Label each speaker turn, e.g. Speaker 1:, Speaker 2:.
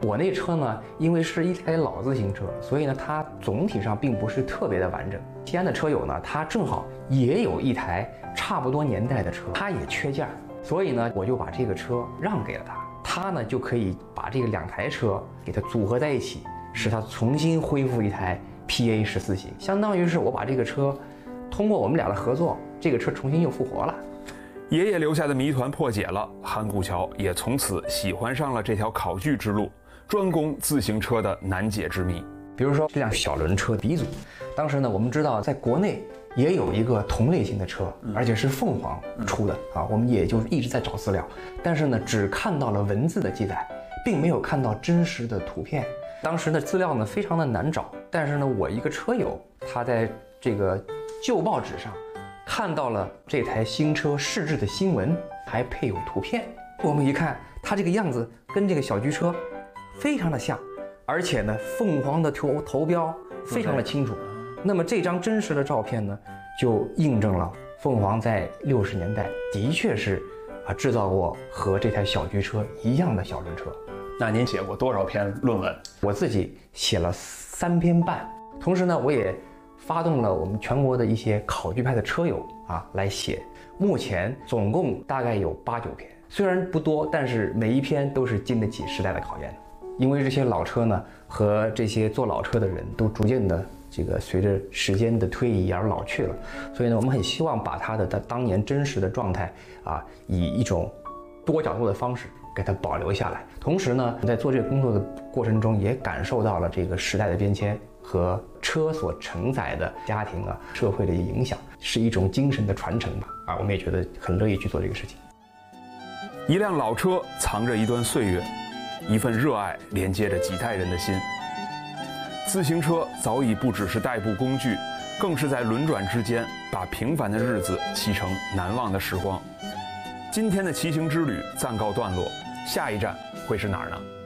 Speaker 1: 我那车呢，因为是一台老自行车，所以呢，它总体上并不是特别的完整。西安的车友呢，他正好也有一台差不多年代的车，他也缺件，所以呢，我就把这个车让给了他，他呢就可以把这个2台车给它组合在一起，使它重新恢复一台 PA14型，相当于是我把这个车通过我们俩的合作，这个车重新又复活了。
Speaker 2: 爷爷留下的谜团破解了，韩古桥也从此喜欢上了这条考据之路，专攻自行车的难解之谜。
Speaker 1: 比如说这辆小轮车鼻祖，当时呢，我们知道在国内也有一个同类型的车，而且是凤凰出的啊，我们也就一直在找资料，但是呢，只看到了文字的记载，并没有看到真实的图片。当时的资料呢非常的难找，但是呢，我一个车友他在这个旧报纸上看到了这台新车试制的新闻，还配有图片。我们一看，它这个样子跟这个小桔车非常的像，而且呢，凤凰的头标非常的清楚。那么这张真实的照片呢，就印证了凤凰在60年代的确是制造过和这台小桔车一样的小轮车。
Speaker 3: 那您写过多少篇论文？
Speaker 1: 我自己写了3篇半，同时呢，我也发动了我们全国的一些考据派的车友来写，目前总共大概有8、9篇，虽然不多，但是每一篇都是经得起时代的考验的。因为这些老车呢和这些做老车的人都逐渐的随着时间的推移而老去了，所以呢，我们很希望把它的当年真实的状态以一种多角度的方式给它保留下来。同时呢，在做这个工作的过程中，也感受到了这个时代的变迁和车所承载的家庭社会的影响，是一种精神的传承吧。我们也觉得很乐意去做这个事情。
Speaker 2: 一辆老车藏着一段岁月，一份热爱连接着几代人的心。自行车早已不只是代步工具，更是在轮转之间把平凡的日子骑成难忘的时光。今天的骑行之旅暂告段落，下一站会是哪儿呢？